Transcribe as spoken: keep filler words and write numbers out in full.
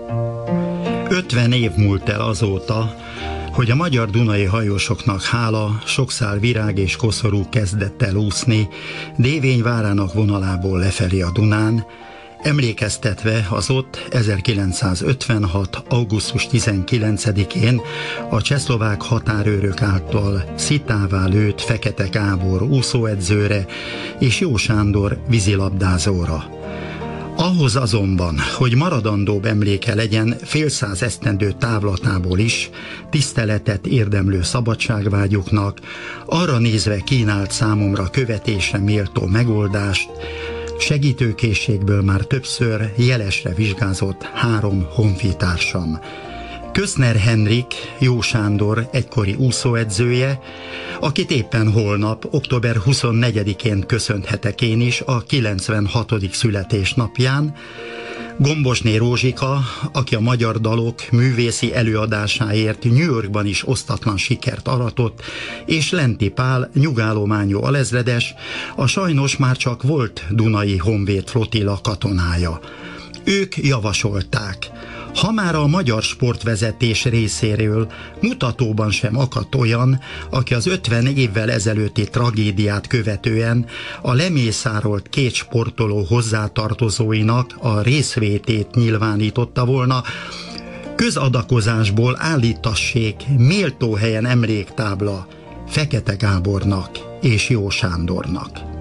ötven év múlt el azóta, hogy a magyar dunai hajósoknak hála sok szál virág és koszorú kezdett el úszni Dévény várának vonalából lefelé a Dunán, emlékeztetve az ott ezerkilencszázötvenhat. augusztus tizenkilencedikén a csehszlovák határőrök által szitává lőtt Fekete Gábor úszóedzőre és Jó Sándor vízilabdázóra. Ahhoz azonban, hogy maradandóbb emléke legyen félszáz esztendő távlatából is, tiszteletet érdemlő szabadságvágyuknak, arra nézve kínált számomra követésre méltó megoldást, segítőkészségből már többször jelesre vizsgázott három honfitársam. Köszner Henrik, Jó Sándor egykori úszóedzője, akit éppen holnap, október huszonnegyedikén köszönhetek én is a kilencvenhatodik születésnapján, Gombosné Rózsika, aki a magyar dalok művészi előadásáért New Yorkban is osztatlan sikert aratott, és Lenti Pál, nyugállományú alezredes, a sajnos már csak volt Dunai Honvéd Flottilla katonája. Ők javasolták, ha már a magyar sportvezetés részéről mutatóban sem akadt olyan, aki az ötven évvel ezelőtti tragédiát követően a lemészárolt két sportoló hozzátartozóinak a részvétét nyilvánította volna, közadakozásból állítassék méltó helyen emléktábla Fekete Gábornak és Jó Sándornak.